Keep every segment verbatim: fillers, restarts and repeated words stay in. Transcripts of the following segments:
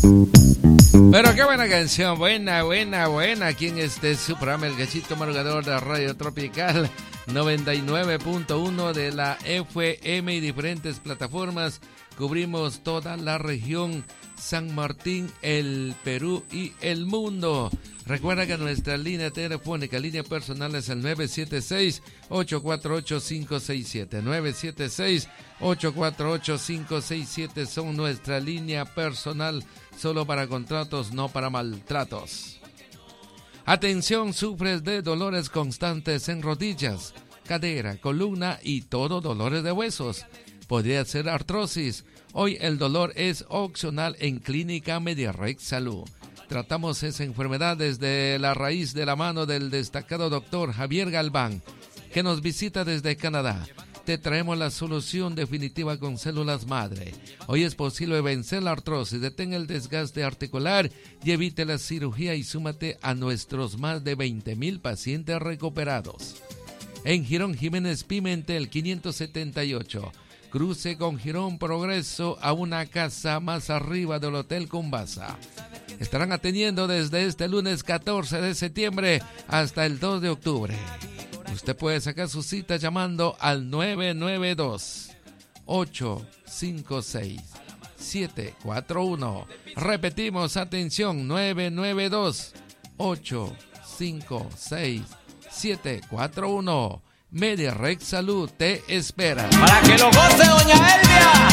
Pero qué buena canción, buena, buena, buena. Aquí en este su programa El Gachito Madrugador de Radio Tropical noventa y nueve punto uno de la F M y diferentes plataformas. Cubrimos toda la región San Martín, el Perú y el mundo. Recuerda que nuestra línea telefónica, línea personal es el nueve siete seis, ocho cuatro ocho, cinco seis siete. nueve siete seis, ocho cuatro ocho, cinco seis siete son nuestra línea personal, solo para contratos, no para maltratos. Atención, sufres de dolores constantes en rodillas, cadera, columna y todo dolores de huesos. Podría ser artrosis. Hoy el dolor es opcional en Clínica Mediarrex Salud. Tratamos esa enfermedad desde la raíz de la mano del destacado doctor Javier Galván, que nos visita desde Canadá. Te traemos la solución definitiva con células madre. Hoy es posible vencer la artrosis, detén el desgaste articular y evite la cirugía y súmate a nuestros más de veinte mil pacientes recuperados. En Girón Jiménez Pimentel quinientos setenta y ocho. Cruce con Girón Progreso a una casa más arriba del Hotel Cumbasa. Estarán atendiendo desde este lunes catorce de septiembre hasta el dos de octubre. Usted puede sacar su cita llamando al nueve nueve dos, ocho cinco seis, siete cuatro uno. Repetimos, atención, nueve nueve dos, ocho cinco seis, siete cuatro uno. Mediarrex Salud te espera. Para que lo goce, doña Elvia.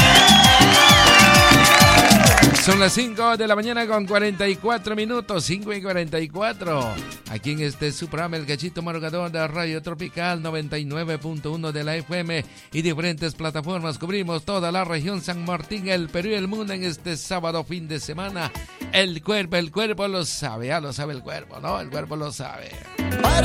Son las cinco de la mañana con cuarenta y cuatro minutos, cinco y cuarenta y cuatro. Aquí en este su programa El Gachito Madrugador de Radio Tropical noventa y nueve punto uno de la F M y diferentes plataformas. Cubrimos toda la región San Martín, el Perú y el mundo en este sábado fin de semana. El cuerpo, el cuerpo lo sabe, ya lo sabe el cuerpo, ¿no? El cuerpo lo sabe. Para